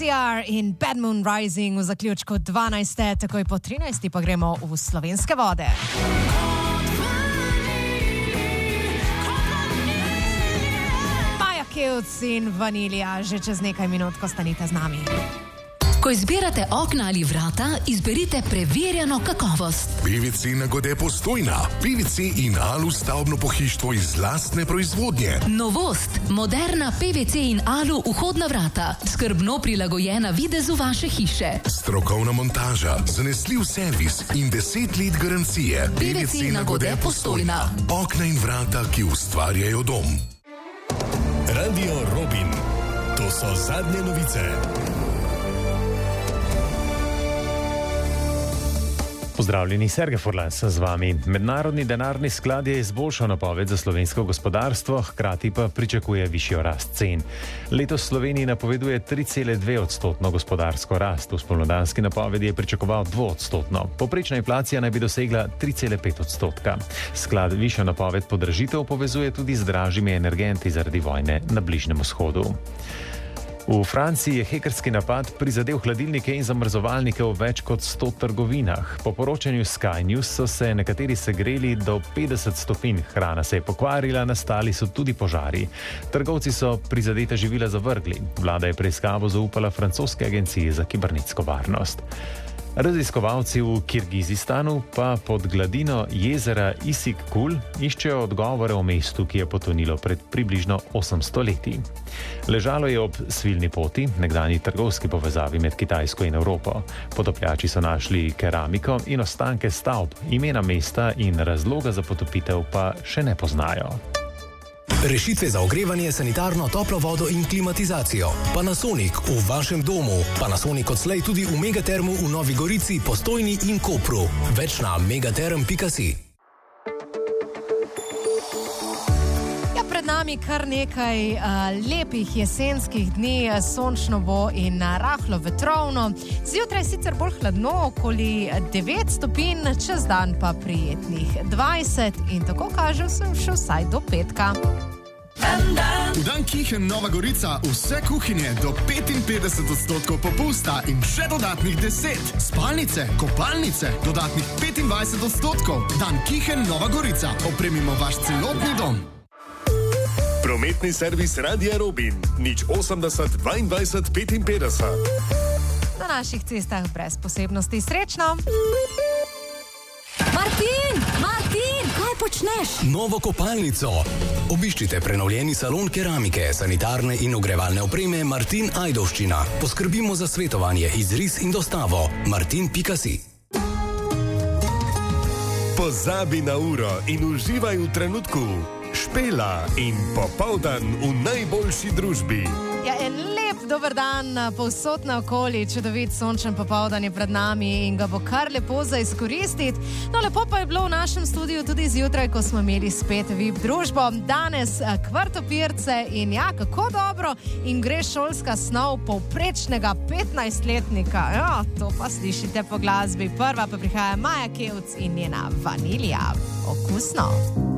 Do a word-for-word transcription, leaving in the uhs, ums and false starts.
C R in Bad Moon Rising v zaključku dvanajste, takoj po trinajsti pa gremo v slovenske vode. Maja Kevc in Vanilija, že čez nekaj minut, ko stanite z nami. Ko izbirate okna ali vrata, izberite preverjeno kakovost. P V C Nagode Postojna. P V C in Alu stavbno pohištvo iz lastne proizvodnje. Novost. Moderna P V C in Alu vhodna vrata. Skrbno prilagojena videzu vaše hiše. Strokovna montaža, zanesljiv servis in deset let garancije. P V C Nagode Postojna. Okna in vrata, ki ustvarjajo dom. Radio Robin. To so zadnje novice. Pozdravljeni, Sergej Furlan sem z vami. Mednarodni denarni sklad je izboljšal napoved za slovensko gospodarstvo, hkrati pa pričakuje višjo rast cen. Letos Sloveniji napoveduje tri cele dve odstotno gospodarsko rast, v spomladanski napovedi je pričakoval dvoodstotno. Povprečna inflacija naj bi dosegla tri cele pet odstotka. Sklad višjo napoved podražitev povezuje tudi z dražjimi energenti zaradi vojne na Bližnjem vzhodu. V Franciji je hekerski napad prizadel hladilnike in zamrzovalnike v več kot sto trgovinah. Po poročanju Sky News so se nekateri segreli do petdeset stopinj, hrana se je pokvarila, nastali so tudi požari. Trgovci so prizadeta živila zavrgli. Vlada je preiskavo zaupala francoske agenciji za kibernetsko varnost. Raziskovalci v Kirgizistanu pa pod gladino jezera Issyk-Kul iščejo odgovore o mestu, ki je potonilo pred približno osemsto leti. Ležalo je ob svilni poti, nekdanji trgovski povezavi med Kitajsko in Evropo. Potopljači so našli keramiko in ostanke stavb, imena mesta in razloga za potopitev pa še ne poznajo. Rešitve za ogrevanje, sanitarno, toplo vodo in klimatizacijo. Panasonic v vašem domu. Panasonic odslej tudi v Megatermu v Novi Gorici, Postojni in Kopru. Več na megaterm pika si. Ja, pred nami kar nekaj uh, lepih jesenskih dni, sončno bo in uh, rahlo vetrovno. Zjutraj sicer bolj hladno, okoli devet stopinj, čez dan pa prijetnih dvajset in tako kaže se še vsaj do petka. V dan Kihen Nova Gorica vse kuhinje do petinpetdeset odstotkov popusta in še dodatnih deset. Spalnice, kopalnice, dodatnih petindvajset odstotkov. Dan Kihen Nova Gorica. Opremimo vaš celotni dom. Prometni servis Radia Robin. Nič osemdeset dvaindvajset petinpetdeset. Na naših cestah brez posebnosti. Srečno! Martin! Martin! Kaj počneš? Novo kopalnico. Obiščite prenovljeni salon keramike, sanitarne in ogrevalne opreme Martin Ajdovščina. Poskrbimo za svetovanje, izris in dostavo. martin pika si. Pozabi na uro in uživaj v trenutku. Špela in popoldan v najboljši družbi. Ja, en lep dober dan povsod naokoli, čudovit sončen popoldan je pred nami in ga bo kar lepo za izkoristiti. No, lepo pa je bilo v našem studiu tudi zjutraj, ko smo imeli spet V I P družbo. Danes kvartopirce in ja, kako dobro in gre šolska snov povprečnega petnajstletnika. Ja, to pa slišite po glasbi. Prva pa prihaja Maja Kevc in njena Vanilija. Okusno.